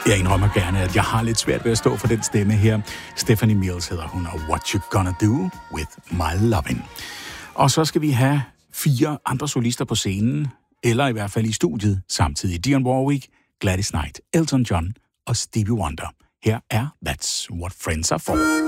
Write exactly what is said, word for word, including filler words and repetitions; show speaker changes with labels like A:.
A: Jeg indrømmer gerne, at jeg har lidt svært ved at stå for den stemme her. Stephanie Mills hedder hun, og What You Gonna Do With My Lovin'. Og så skal vi have fire andre solister på scenen, eller i hvert fald i studiet samtidig. Dionne Warwick, Gladys Knight, Elton John og Stevie Wonder. Her er That's What Friends Are For.